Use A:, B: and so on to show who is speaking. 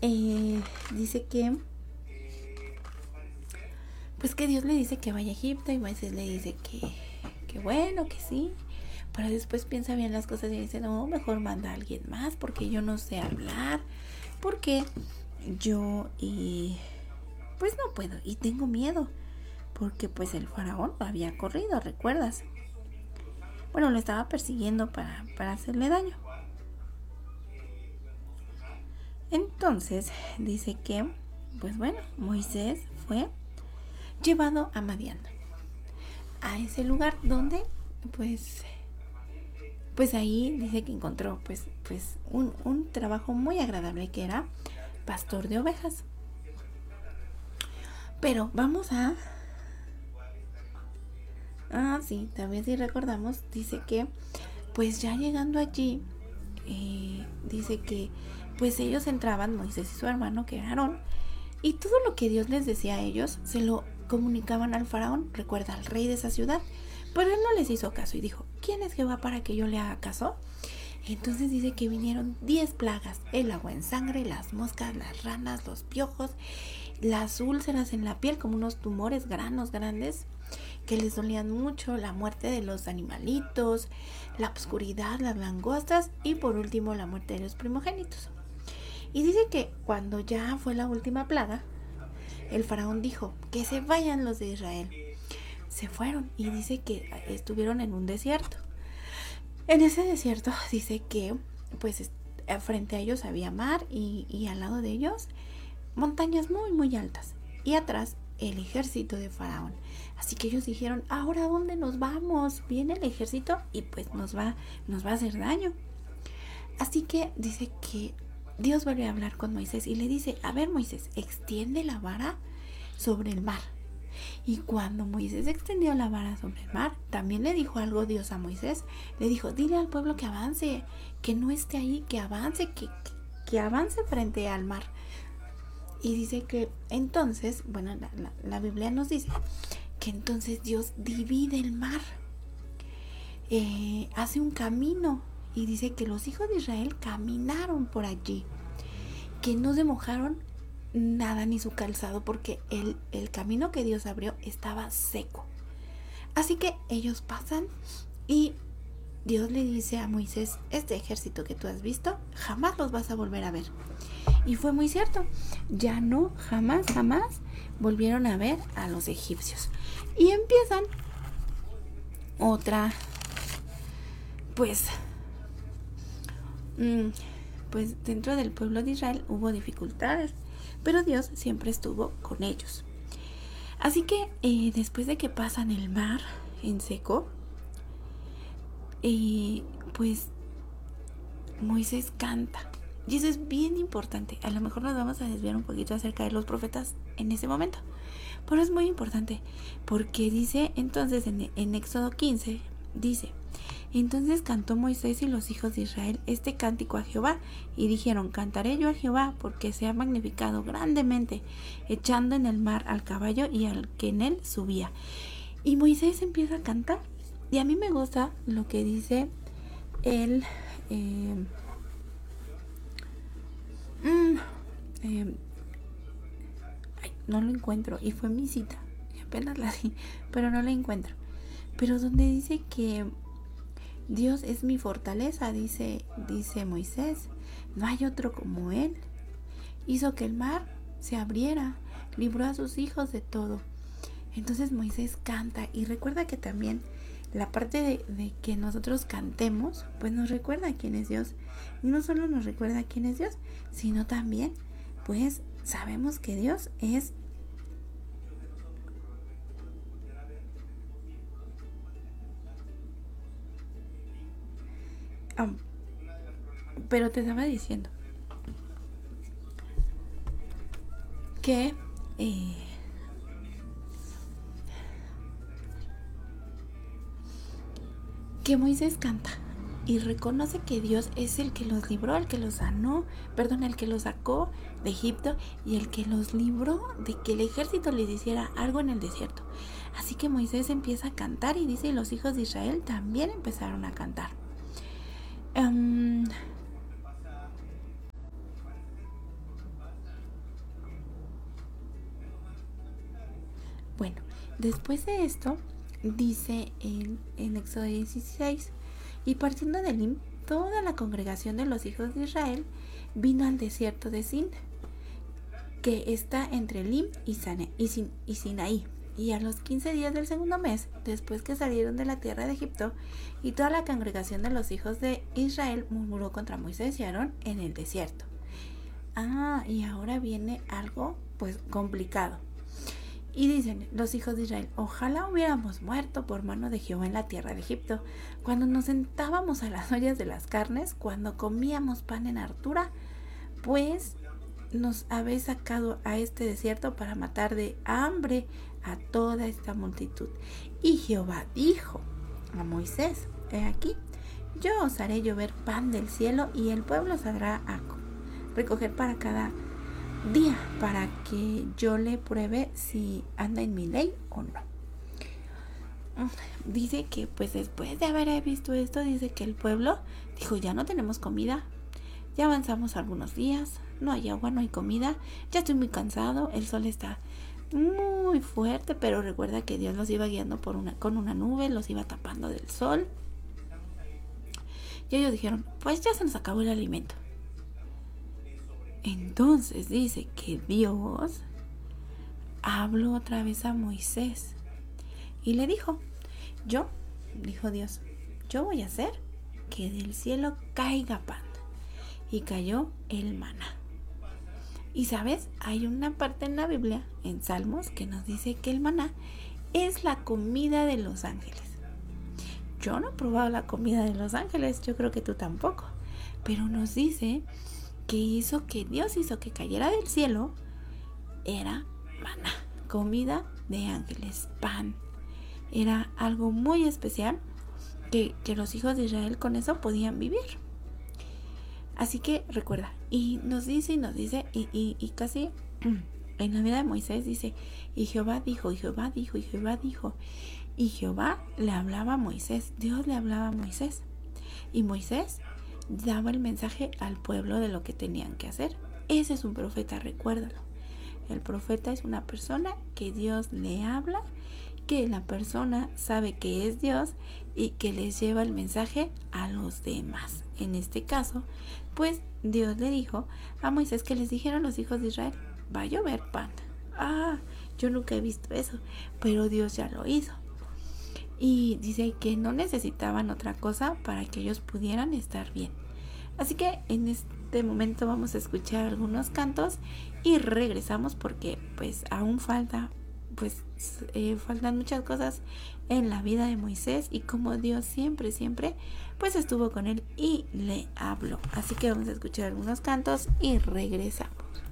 A: dice que pues que Dios le dice que vaya a Egipto y Moisés le dice que bueno, que sí, pero después piensa bien las cosas y dice, no, mejor manda a alguien más porque yo no sé hablar, porque yo pues no puedo y tengo miedo, porque pues el faraón lo había corrido, ¿recuerdas? Bueno, lo estaba persiguiendo para hacerle daño. Entonces dice que, pues bueno, Moisés fue llevado a Madián, a ese lugar donde pues ahí dice que encontró pues un trabajo muy agradable, que era pastor de ovejas. Pero vamos a sí, también si recordamos, dice que pues ya llegando allí, dice que pues ellos entraban, Moisés y su hermano, que era Aarón, y todo lo que Dios les decía a ellos se lo comunicaban al faraón, recuerda, al rey de esa ciudad, pero él no les hizo caso y dijo, ¿quién es Jehová para que yo le haga caso? Entonces dice que vinieron 10 plagas, el agua en sangre, las moscas, las ranas, los piojos, las úlceras en la piel, como unos tumores, granos grandes que les dolían mucho, la muerte de los animalitos, la oscuridad, las langostas y por último la muerte de los primogénitos. Y dice que cuando ya fue la última plaga, el faraón dijo que se vayan los de Israel. Se fueron y dice que estuvieron en un desierto. En ese desierto dice que pues frente a ellos había mar y al lado de ellos montañas muy muy altas y atrás el ejército de faraón. Así que ellos dijeron, ¿ahora dónde nos vamos? Viene el ejército y pues nos va a hacer daño. Así que dice que Dios vuelve a hablar con Moisés y le dice, a ver Moisés, extiende la vara sobre el mar. Y cuando Moisés extendió la vara sobre el mar, también le dijo algo Dios a Moisés. Le dijo, dile al pueblo que avance, que no esté ahí, que avance, que avance frente al mar. Y dice que entonces, bueno, la Biblia nos dice que entonces Dios divide el mar, hace un camino, y dice que los hijos de Israel caminaron por allí, que no se mojaron nada ni su calzado, porque el camino que Dios abrió estaba seco. Así que ellos pasan y Dios le dice a Moisés, este ejército que tú has visto, jamás los vas a volver a ver. Y fue muy cierto, ya no, jamás volvieron a ver a los egipcios. Y empiezan otra, pues dentro del pueblo de Israel hubo dificultades, pero Dios siempre estuvo con ellos. Así que después de que pasan el mar en seco, pues Moisés canta. Y eso es bien importante. A lo mejor nos vamos a desviar un poquito acerca de los profetas en ese momento, pero es muy importante porque dice entonces en Éxodo 15, dice, entonces cantó Moisés y los hijos de Israel este cántico a Jehová y dijeron, cantaré yo a Jehová porque se ha magnificado grandemente, echando en el mar al caballo y al que en él subía. Y Moisés empieza a cantar, y a mí me gusta lo que dice él. No lo encuentro y fue mi cita y apenas la di, pero no la encuentro. Pero donde dice que Dios es mi fortaleza, dice Moisés, no hay otro como él, hizo que el mar se abriera, libró a sus hijos de todo. Entonces Moisés canta, y recuerda que también la parte de que nosotros cantemos, pues nos recuerda quién es Dios. Y no solo nos recuerda quién es Dios, sino también, pues sabemos que Dios es pero te estaba diciendo que Moisés canta y reconoce que Dios es el que los libró, el que los sanó, el que los sacó de Egipto y el que los libró de que el ejército les hiciera algo en el desierto. Así que Moisés empieza a cantar y dice, y los hijos de Israel también empezaron a cantar. Bueno, después de esto, dice en Éxodo 16, y partiendo de Elim, toda la congregación de los hijos de Israel vino al desierto de Sin, que está entre Elim y Sinaí. Y a los 15 días del segundo mes, después que salieron de la tierra de Egipto, y toda la congregación de los hijos de Israel murmuró contra Moisés y Aarón en el desierto. Y ahora viene algo pues complicado. Y dicen los hijos de Israel: ojalá hubiéramos muerto por mano de Jehová en la tierra de Egipto, cuando nos sentábamos a las ollas de las carnes, cuando comíamos pan en hartura, pues nos habéis sacado a este desierto para matar de hambre a toda esta multitud. Y Jehová dijo a Moisés: he aquí, yo os haré llover pan del cielo, y el pueblo saldrá a recoger para cada día, para que yo le pruebe si anda en mi ley o no. Dice que pues después de haber visto esto, dice que el pueblo dijo: ya no tenemos comida, ya avanzamos algunos días, no hay agua, no hay comida, ya estoy muy cansado, el sol está muy fuerte, pero recuerda que Dios los iba guiando con una nube, los iba tapando del sol. Y ellos dijeron: pues ya se nos acabó el alimento. Entonces dice que Dios habló otra vez a Moisés y le dijo: dijo Dios, yo voy a hacer que del cielo caiga pan. Y cayó el maná. Y sabes, hay una parte en la Biblia, en Salmos, que nos dice que el maná es la comida de los ángeles. Yo no he probado la comida de los ángeles, yo creo que tú tampoco, pero nos dice que Dios hizo que cayera del cielo, era maná, comida de ángeles, pan. Era algo muy especial que los hijos de Israel con eso podían vivir. Así que recuerda, y nos dice, y casi en la vida de Moisés dice: y Jehová dijo, y Jehová dijo, y Jehová dijo. Y Jehová le hablaba a Moisés, Dios le hablaba a Moisés. Y Moisés daba el mensaje al pueblo de lo que tenían que hacer. Ese es un profeta, recuérdalo. El profeta es una persona que Dios le habla, que la persona sabe que es Dios y que les lleva el mensaje a los demás. En este caso, pues Dios le dijo a Moisés que les dijera a los hijos de Israel: va a llover pan. Yo nunca he visto eso, pero Dios ya lo hizo. Y dice que no necesitaban otra cosa para que ellos pudieran estar bien. Así que en este momento vamos a escuchar algunos cantos y regresamos, porque pues aún faltan muchas cosas en la vida de Moisés, y como Dios siempre pues estuvo con él y le habló. Así que vamos a escuchar algunos cantos y regresamos.